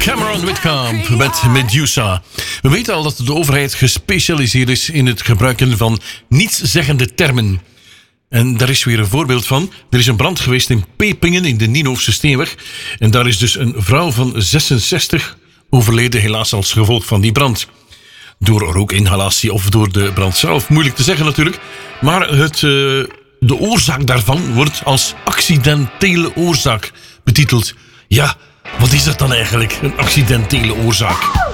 Cameron Whitcomb met Medusa. We weten al dat de overheid gespecialiseerd is in het gebruiken van nietszeggende termen. En daar is weer een voorbeeld van. Er is een brand geweest in Pepingen in de Nienhoofse Steenweg. En daar is dus een vrouw van 66 overleden, helaas als gevolg van die brand. Door rookinhalatie of door de brand zelf, moeilijk te zeggen natuurlijk. Maar de oorzaak daarvan wordt als accidentele oorzaak betiteld. Ja, wat is dat dan eigenlijk, een accidentele oorzaak?